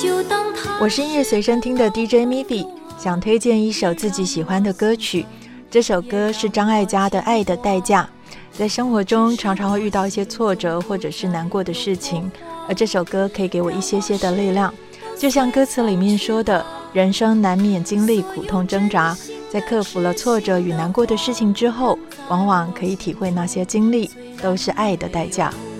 我是音乐随身听的 DJ Miffy， 想推荐一首自己喜欢的歌曲。这首歌是张艾嘉的《爱的代价》。在生活中常常会遇到一些挫折或者是难过的事情，而这首歌可以给我一些些的力量。就像歌词里面说的，人生难免经历苦痛挣扎，在克服了挫折与难过的事情之后，往往可以体会那些经历都是爱的代价。